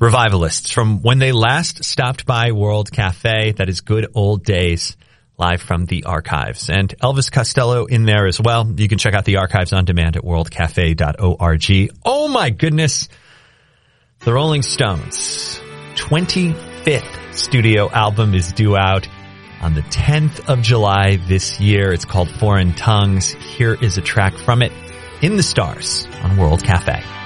Revivalists from when they last stopped by World Cafe. That is Good Old Days, live from the archives. And Elvis Costello in there as well. You can check out the archives on demand at worldcafe.org. Oh my goodness. The Rolling Stones' 25th studio album is due out on the 10th of July this year. It's called Foreign Tongues. Here is a track from it, In the Stars, on World Cafe.